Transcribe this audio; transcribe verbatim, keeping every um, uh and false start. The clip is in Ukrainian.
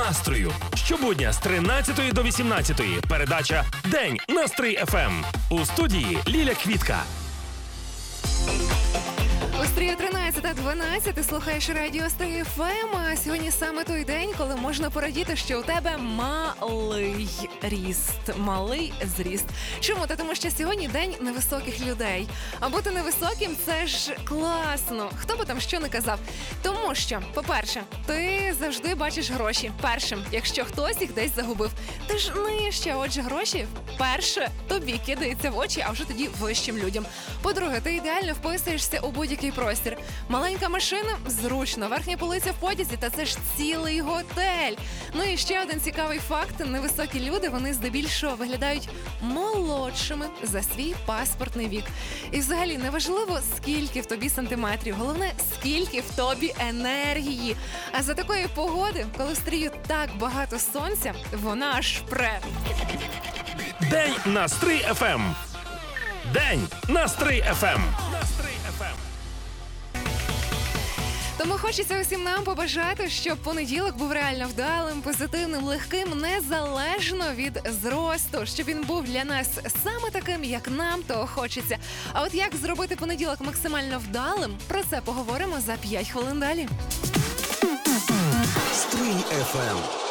настрою. Щобудня з тринадцятої до вісімнадцятої передача «День на Стрий еф ем». У студії Ліля Квітка. У стрію тринадцята дванадцять ти слухаєш радіо Стрий еф ем, а сьогодні саме той день, коли можна порадіти, що у тебе малий ріст, малий зріст. Чому? Та тому що сьогодні день невисоких людей. А бути невисоким – це ж класно. Хто би там що не казав. Тому що, по-перше, ти завжди бачиш гроші першим, якщо хтось їх десь загубив. Ти ж нижче, отже, гроші перше тобі кидаються в очі, а вже тоді вищим людям. По-друге, ти ідеально вписуєшся у будь-який простір. Маленька машина – зручно, верхня полиця в потязі – та це ж цілий готель. Ну і ще один цікавий факт – невисокі люди, вони здебільшого виглядають молодшими за свій паспортний вік. І взагалі неважливо, скільки в тобі сантиметрів, головне, скільки в тобі енергії. А за такої погоди, коли в стрію так багато сонця, вона аж пре. День на Стрий еф ем. День на Стрий еф ем. Тому хочеться усім нам побажати, щоб понеділок був реально вдалим, позитивним, легким, незалежно від зросту, щоб він був для нас саме таким, як нам того хочеться. А от як зробити понеділок максимально вдалим, про це поговоримо за п'ять хвилин далі. Стрий еф ем.